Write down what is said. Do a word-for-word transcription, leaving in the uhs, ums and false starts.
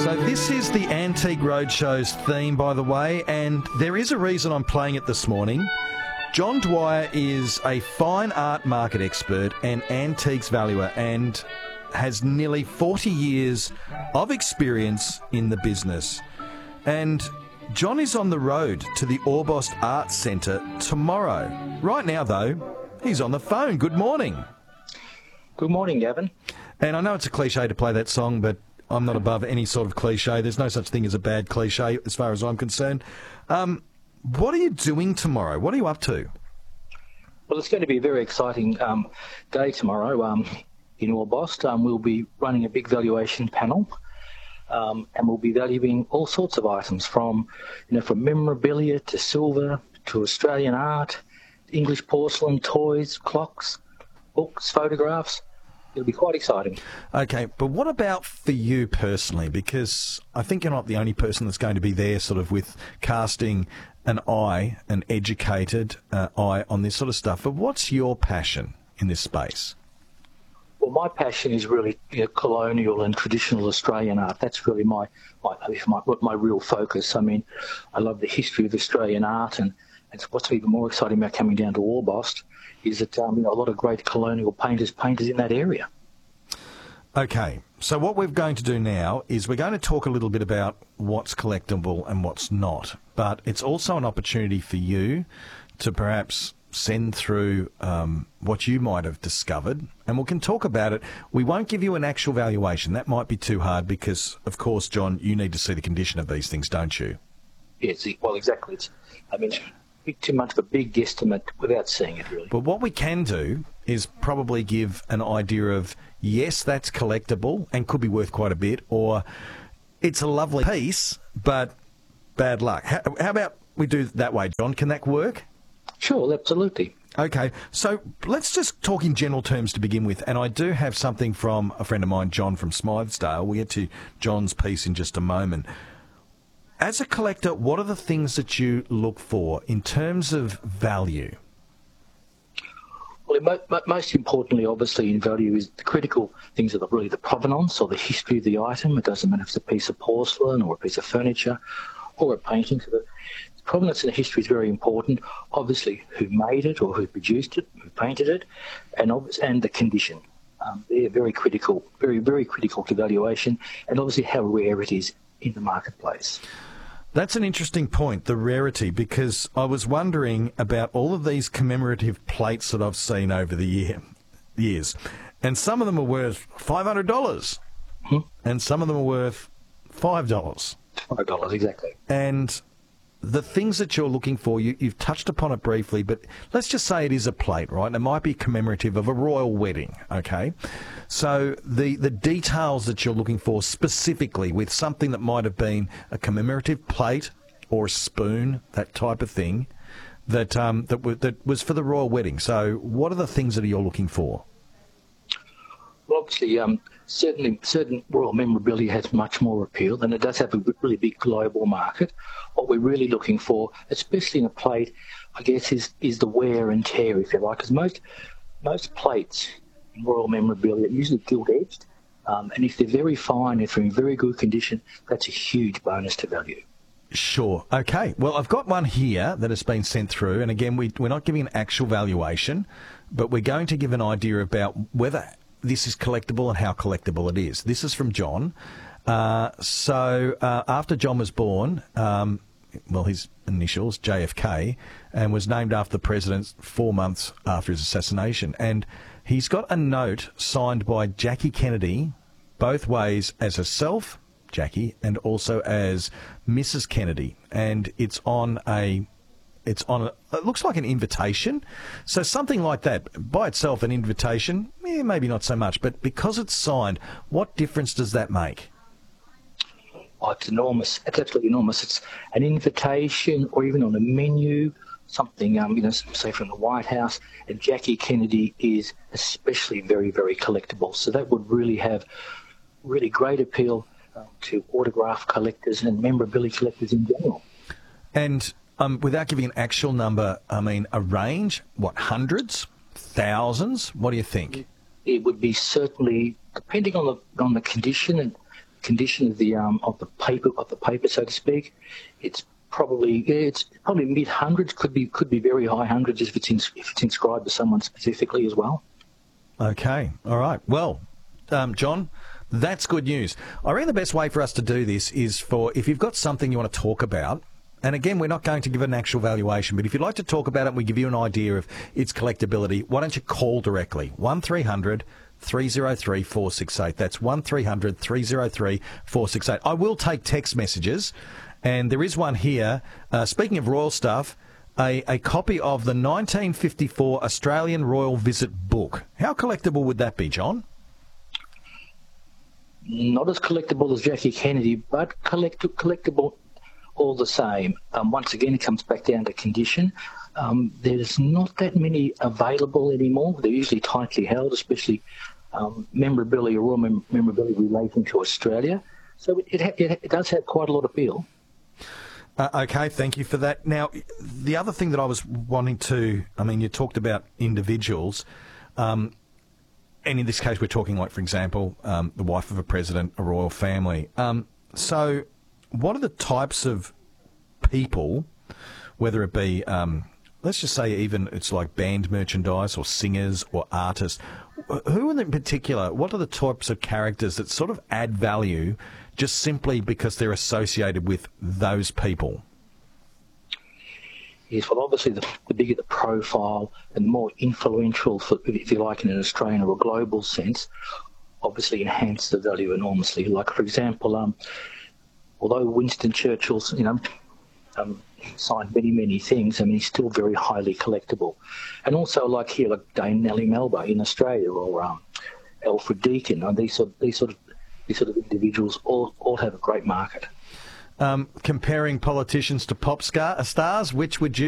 So this is the Antique Roadshow's theme, by the way, and there is a reason I'm playing it this morning. John Dwyer is a fine art market expert and antiques valuer and has nearly forty years of experience in the business. And John is on the road to the Orbost Arts Centre tomorrow. Right now, though, he's on the phone. Good morning. Good morning, Gavin. And I know it's a cliche to play that song, but I'm not above any sort of cliche. There's no such thing as a bad cliche as far as I'm concerned. Um, what are you doing tomorrow? What are you up to? Well, it's going to be a very exciting um, day tomorrow um, in Orbost. Um, we'll be running a big valuation panel, um, and we'll be valuing all sorts of items from, you know, from memorabilia to silver to Australian art, English porcelain, toys, clocks, books, photographs. It'll be quite exciting. Okay, but what about for you personally? Because I think you're not the only person that's going to be there sort of with casting an eye, an educated uh, eye on this sort of stuff. But what's your passion in this space? Well, my passion is really, you know, colonial and traditional Australian art. That's really my, my, my, my real focus. I mean, I love the history of Australian art, and, and what's even more exciting about coming down to Orbost is that um, you know, a lot of great colonial painters painters in that area. Okay, so what we're going to do now is we're going to talk a little bit about what's collectible and what's not, but it's also an opportunity for you to perhaps send through um, what you might have discovered, and we can talk about it. We won't give you an actual valuation. That might be too hard because, of course, John, you need to see the condition of these things, don't you? Yes, well, exactly. It's, I mean, it's too much of a big guesstimate without seeing it, really. But what we can do is probably give an idea of, yes, that's collectible and could be worth quite a bit, or it's a lovely piece, but bad luck. How, how about we do it that way, John? Can that work? Sure, absolutely. Okay, so let's just talk in general terms to begin with, and I do have something from a friend of mine, John from Smythesdale. We'll get to John's piece in just a moment. As a collector, what are the things that you look for in terms of value? Well, mo- mo- most importantly, obviously, in value is the critical things are the, really the provenance or the history of the item. It doesn't matter if it's a piece of porcelain or a piece of furniture or a painting. So the provenance and the history is very important. Obviously, who made it or who produced it, who painted it, and obviously, and the condition. Um, they're very critical, very, very critical to valuation, and obviously how rare it is in the marketplace. That's an interesting point, the rarity, because I was wondering about all of these commemorative plates that I've seen over the year, years, and some of them are worth five hundred dollars, hmm? and some of them are worth five dollars. five dollars, exactly. And the things that you're looking for, you, you've touched upon it briefly, but let's just say it is a plate, right? And it might be commemorative of a royal wedding, okay? So the, the details that you're looking for specifically with something that might have been a commemorative plate or a spoon, that type of thing, that, um, that, w- that was for the royal wedding. So what are the things that you're looking for? Well, obviously, um, certainly, certain royal memorabilia has much more appeal, and it does have a really big global market. What we're really looking for, especially in a plate, I guess, is is the wear and tear, if you like, because most most plates in royal memorabilia are usually gilt-edged, um, and if they're very fine, if they're in very good condition, that's a huge bonus to value. Sure. Okay. Well, I've got one here that has been sent through, and again, we, we're not giving an actual valuation, but we're going to give an idea about whether this is collectible and how collectible it is. This is from John. Uh, so uh, after John was born, um, well, his initials, J F K, and was named after the president four months after his assassination. And he's got a note signed by Jackie Kennedy, both ways, as herself, Jackie, and also as Missus Kennedy. And it's on a... It's on a, it looks like an invitation. So something like that, by itself an invitation, eh, maybe not so much, but because it's signed, what difference does that make? Oh, it's enormous. It's absolutely enormous. It's an invitation or even on a menu, something, um, you know, say from the White House, and Jackie Kennedy is especially very, very collectible. So that would really have really great appeal uh, to autograph collectors and memorabilia collectors in general. And Um, without giving an actual number, I mean, a range, what, hundreds, thousands? What do you think? It would be certainly, depending on the on the condition and condition of the um, of the paper of the paper, so to speak, it's probably yeah, it's probably mid hundreds. Could be could be very high hundreds if it's in, if it's inscribed to someone specifically as well. Okay, all right. Well, um, John, that's good news. I reckon the best way for us to do this is for if you've got something you want to talk about. And again, we're not going to give an actual valuation, but if you'd like to talk about it and we give you an idea of its collectability, why don't you call directly? one three hundred three oh three four six eight. That's one three hundred three oh three four six eight. I will take text messages, and there is one here. Uh, speaking of royal stuff, a, a copy of the nineteen fifty-four Australian Royal Visit book. How collectible would that be, John? Not as collectible as Jackie Kennedy, but collect- collectible all the same. Um, once again, it comes back down to condition. Um, there's not that many available anymore. They're usually tightly held, especially um, memorabilia, royal mem- memorabilia relating to Australia. So it, it, it, it does have quite a lot of appeal. Uh, okay, thank you for that. Now, the other thing that I was wanting to, I mean, you talked about individuals, um, and in this case we're talking like, for example, um, the wife of a president, a royal family. Um, so what are the types of people, whether it be, um, let's just say even it's like band merchandise or singers or artists, who in particular, what are the types of characters that sort of add value just simply because they're associated with those people? Yes, well, obviously the, the bigger the profile and the more influential, for, if you like, in an Australian or a global sense, obviously enhance the value enormously. Like, for example, um, although Winston Churchill's, you know, um, signed many, many things, I mean, he's still very highly collectible. And also, like here, like Dame Nellie Melba in Australia, or um, Alfred Deakin, and these sort, these sort of, these sort of individuals all, all have a great market. Um, comparing politicians to pop star- stars, which would you